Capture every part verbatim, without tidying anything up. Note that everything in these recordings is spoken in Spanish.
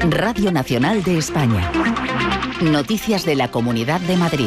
Radio Nacional de España. Noticias de la Comunidad de Madrid.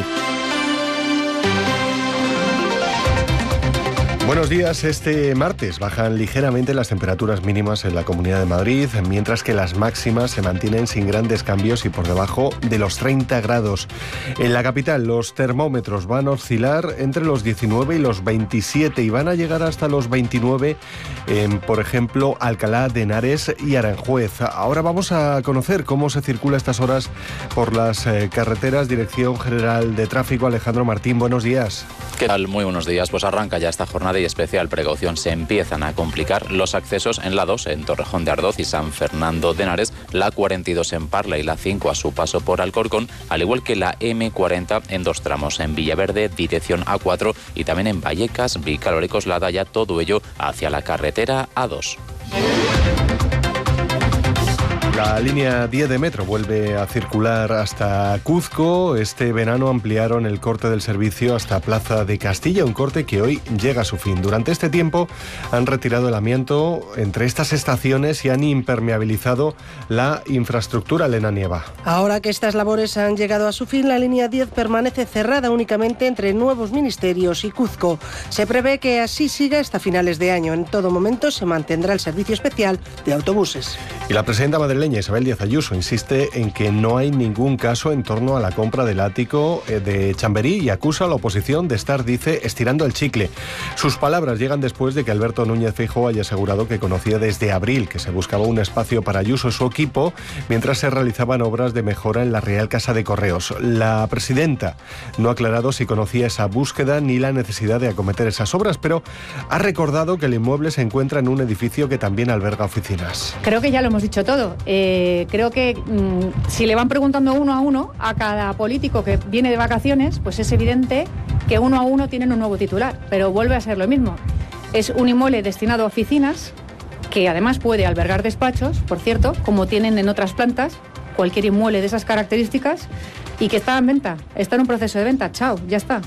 Buenos días. Este martes bajan ligeramente las temperaturas mínimas en la Comunidad de Madrid, mientras que las máximas se mantienen sin grandes cambios y por debajo de los treinta grados. En la capital los termómetros van a oscilar entre los diecinueve y los veintisiete y van a llegar hasta los veintinueve en, por ejemplo, Alcalá de Henares y Aranjuez. Ahora vamos a conocer cómo se circula a estas horas por las eh, carreteras. Dirección General de Tráfico, Alejandro Martín, buenos días. ¿Qué tal? Muy buenos días. Pues arranca ya esta jornada y especial precaución. Se empiezan a complicar los accesos en la dos en Torrejón de Ardoz y San Fernando de Henares, la cuarenta y dos en Parla y la cinco a su paso por Alcorcón, al igual que la eme cuarenta en dos tramos en Villaverde, dirección a cuatro, y también en Vallecas, Vicálvaro y Coslada, ya todo ello hacia la carretera a dos. La línea diez de metro vuelve a circular hasta Cuzco. Este verano ampliaron el corte del servicio hasta Plaza de Castilla, un corte que hoy llega a su fin. Durante este tiempo han retirado el amianto entre estas estaciones y han impermeabilizado la infraestructura. Elena Nieva. Ahora que estas labores han llegado a su fin, la línea diez permanece cerrada únicamente entre Nuevos Ministerios y Cuzco. Se prevé que así siga hasta finales de año. En todo momento se mantendrá el servicio especial de autobuses. Y la presidenta madrileña Isabel Díaz Ayuso insiste en que no hay ningún caso en torno a la compra del ático de Chamberí y acusa a la oposición de estar, dice, estirando el chicle. Sus palabras llegan después de que Alberto Núñez Feijóo haya asegurado que conocía desde abril que se buscaba un espacio para Ayuso y su equipo mientras se realizaban obras de mejora en la Real Casa de Correos. La presidenta no ha aclarado si conocía esa búsqueda ni la necesidad de acometer esas obras, pero ha recordado que el inmueble se encuentra en un edificio que también alberga oficinas. Creo que ya lo hemos dicho todo. Eh, creo que mmm, si le van preguntando uno a uno a cada político que viene de vacaciones, pues es evidente que uno a uno tienen un nuevo titular, pero vuelve a ser lo mismo. Es un inmueble destinado a oficinas que además puede albergar despachos, por cierto, como tienen en otras plantas, cualquier inmueble de esas características, y que está en venta, está en un proceso de venta. Chao, ya está.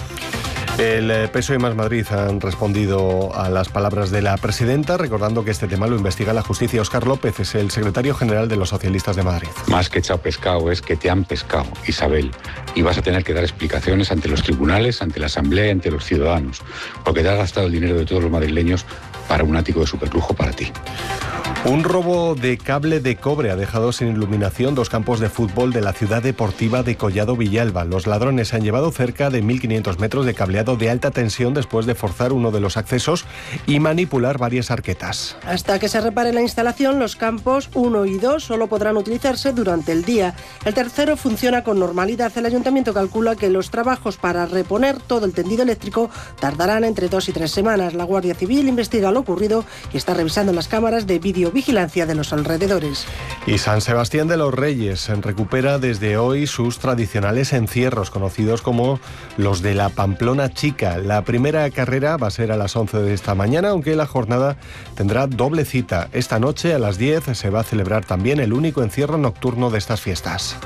El P S O E y Más Madrid han respondido a las palabras de la presidenta, recordando que este tema lo investiga la justicia. Óscar López es el secretario general de los socialistas de Madrid. Más que echado pescado es que te han pescado, Isabel, y vas a tener que dar explicaciones ante los tribunales, ante la Asamblea y ante los ciudadanos, porque te has gastado el dinero de todos los madrileños para un ático de superlujo para ti. Un robo de cable de cobre ha dejado sin iluminación dos campos de fútbol de la ciudad deportiva de Collado Villalba. Los ladrones han llevado cerca de mil quinientos metros de cableado de alta tensión después de forzar uno de los accesos y manipular varias arquetas. Hasta que se repare la instalación, los campos uno y dos solo podrán utilizarse durante el día. El tercero funciona con normalidad. El ayuntamiento calcula que los trabajos para reponer todo el tendido eléctrico tardarán entre dos y tres semanas. La Guardia Civil investiga lo ocurrido y está revisando las cámaras de videovigilancia de los alrededores. Y San Sebastián de los Reyes recupera desde hoy sus tradicionales encierros, conocidos como los de la Pamplona Chica. La primera carrera va a ser a las once de esta mañana, aunque la jornada tendrá doble cita. Esta noche a las diez se va a celebrar también el único encierro nocturno de estas fiestas.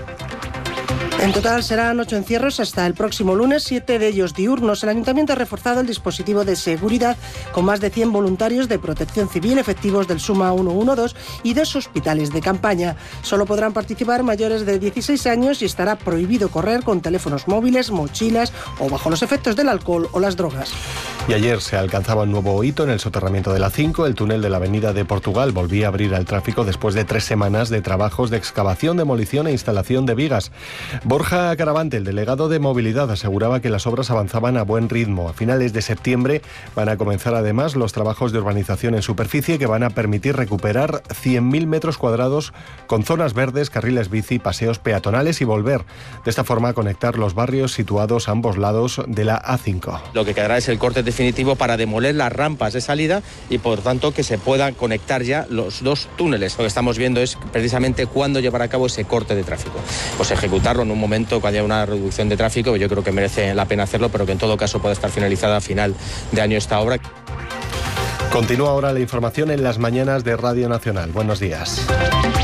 En total serán ocho encierros hasta el próximo lunes, siete de ellos diurnos. El Ayuntamiento ha reforzado el dispositivo de seguridad con más de cien voluntarios de protección civil, efectivos del Suma ciento doce y dos hospitales de campaña. Solo podrán participar mayores de dieciséis años y estará prohibido correr con teléfonos móviles, mochilas o bajo los efectos del alcohol o las drogas. Y ayer se alcanzaba un nuevo hito en el soterramiento de la cinco. El túnel de la Avenida de Portugal volvía a abrir al tráfico después de tres semanas de trabajos de excavación, demolición e instalación de vigas. Borja Caravante, el delegado de Movilidad, aseguraba que las obras avanzaban a buen ritmo. A finales de septiembre van a comenzar además los trabajos de urbanización en superficie que van a permitir recuperar cien mil metros cuadrados con zonas verdes, carriles bici, paseos peatonales y volver de esta forma a conectar los barrios situados a ambos lados de la A cinco. Lo que quedará es el corte definitivo para demoler las rampas de salida y por tanto que se puedan conectar ya los dos túneles. Lo que estamos viendo es precisamente cuándo llevar a cabo ese corte de tráfico. Pues ejecutarlo en un momento cuando haya una reducción de tráfico, yo creo que merece la pena hacerlo, pero que en todo caso pueda estar finalizada a final de año esta obra. Continúa ahora la información en las mañanas de Radio Nacional. Buenos días.